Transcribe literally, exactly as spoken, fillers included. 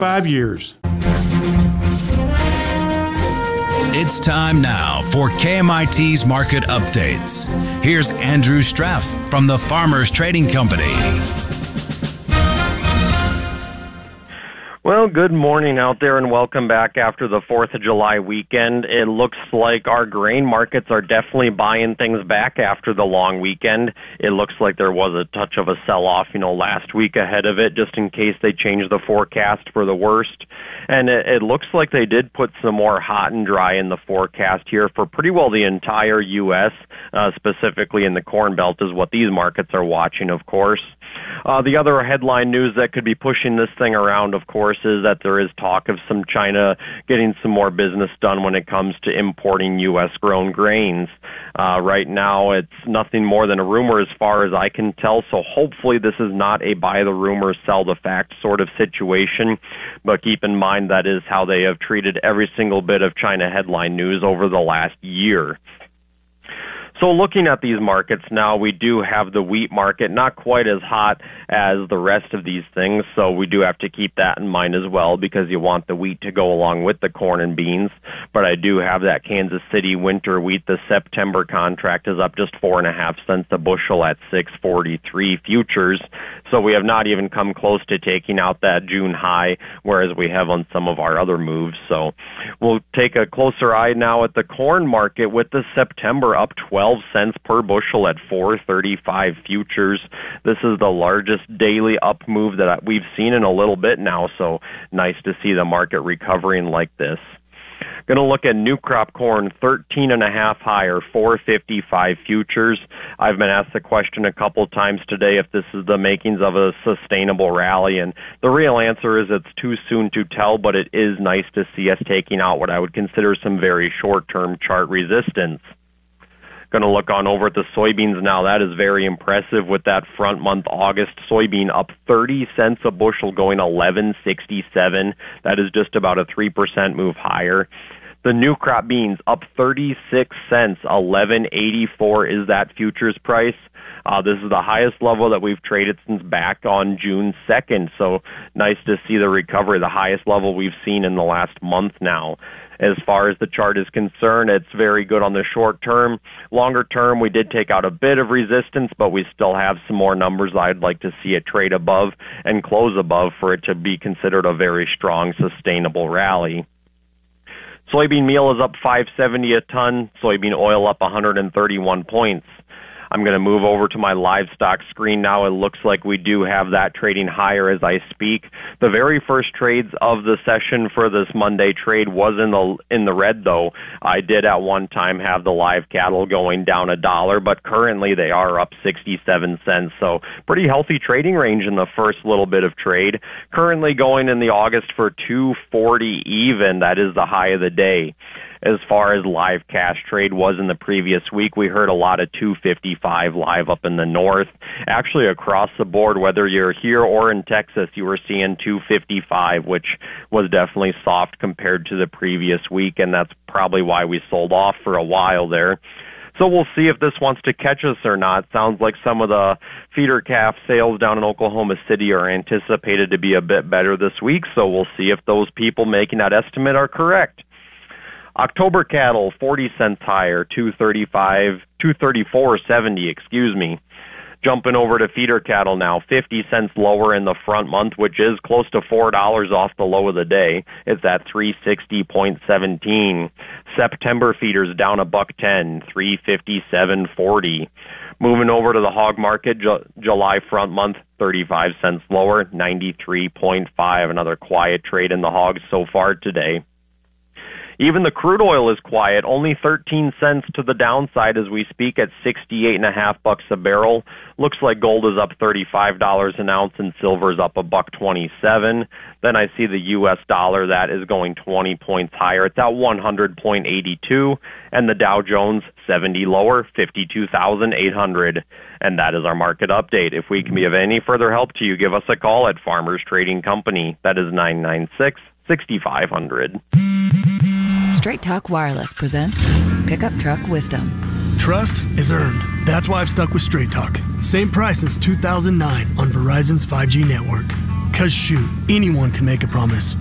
five years. It's time now for K M I T's Market Updates. Here's Andrew Straff from the Farmers Trading Company. Well, good morning out there and welcome back after the fourth of July weekend. It looks like our grain markets are definitely buying things back after the long weekend. It looks like there was a touch of a sell-off, you know, last week ahead of it, just in case they changed the forecast for the worst. And it, it looks like they did put some more hot and dry in the forecast here for pretty well the entire U S, uh, specifically in the Corn Belt is what these markets are watching, of course. Uh, the other headline news that could be pushing this thing around, of course, is that there is talk of some China getting some more business done when it comes to importing U S-grown grains. Uh, right now, it's nothing more than a rumor as far as I can tell, so hopefully this is not a buy the rumor, sell the fact sort of situation, but keep in mind that is how they have treated every single bit of China headline news over the last year. So looking at these markets now, we do have the wheat market not quite as hot as the rest of these things, so we do have to keep that in mind as well because you want the wheat to go along with the corn and beans. But I do have that Kansas City winter wheat. The September contract is up just four and a half cents a bushel at six forty-three futures. So we have not even come close to taking out that June high, whereas we have on some of our other moves. So we'll take a closer eye now at the corn market with the September up twelve cents per bushel at four thirty-five futures. This is the largest daily up move that we've seen in a little bit now, so nice to see the market recovering like this. Going to look at new crop corn, thirteen and a half higher, four fifty-five futures. I've been asked the question a couple times today if this is the makings of a sustainable rally, and the real answer is it's too soon to tell, but it is nice to see us taking out what I would consider some very short-term chart resistance. Going to look on over at the soybeans now. That is very impressive with that front month August soybean up thirty cents a bushel, going eleven sixty-seven. That is just about a three percent move higher. The new crop beans up thirty-six cents, eleven eighty-four is that futures price. Uh, this is the highest level that we've traded since back on June second, so nice to see the recovery, the highest level we've seen in the last month now. As far as the chart is concerned, it's very good on the short term. Longer term, we did take out a bit of resistance, but we still have some more numbers I'd like to see it trade above and close above for it to be considered a very strong, sustainable rally. Soybean meal is up five seventy a ton. Soybean oil up one hundred thirty-one points. I'm going to move over to my livestock screen now. It looks like we do have that trading higher as I speak. The very first trades of the session for this Monday trade was in the in the red, though. I did at one time have the live cattle going down a dollar, but currently they are up sixty-seven cents. So pretty healthy trading range in the first little bit of trade. Currently going in the August for two forty even. That is the high of the day. As far as live cash trade was in the previous week, we heard a lot of two fifty-five live up in the north. Actually, across the board, whether you're here or in Texas, you were seeing two fifty-five, which was definitely soft compared to the previous week, and that's probably why we sold off for a while there. So we'll see if this wants to catch us or not. Sounds like some of the feeder calf sales down in Oklahoma City are anticipated to be a bit better this week, so we'll see if those people making that estimate are correct. October cattle, forty cents higher, two thirty-five, two thirty-four seventy, excuse me. Jumping over to feeder cattle now, fifty cents lower in the front month, which is close to four dollars off the low of the day. It's at three sixty point one seven. September feeders down a buck ten, three fifty-seven forty. Moving over to the hog market, Ju- July front month, thirty-five cents lower, ninety-three point five. Another quiet trade in the hogs so far today. Even the crude oil is quiet, only thirteen cents to the downside as we speak at sixty-eight and a half bucks a barrel. Looks like gold is up thirty-five dollars an ounce and silver is up a buck twenty-seven. Then I see the U S dollar that is going twenty points higher. It's at one hundred point eight two, and the Dow Jones seventy lower, fifty-two thousand eight hundred. And that is our market update. If we can be of any further help to you, give us a call at Farmers Trading Company. That is nine nine six, six five zero zero. Straight Talk Wireless presents Pickup Truck Wisdom. Trust is earned. That's why I've stuck with Straight Talk. Same price since two thousand nine on Verizon's five G network. Because shoot, anyone can make a promise.